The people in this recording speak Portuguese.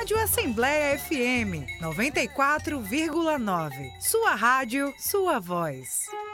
Rádio Assembleia FM 94,9. Sua rádio, sua voz.